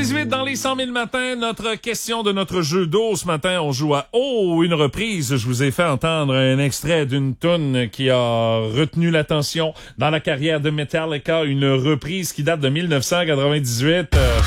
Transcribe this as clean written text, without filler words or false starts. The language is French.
8h18 dans les 100 000 matins, notre question de notre jeu d'eau. Ce matin, on joue à une reprise. Je vous ai fait entendre un extrait d'une toune qui a retenu l'attention dans la carrière de Metallica, une reprise qui date de 1998.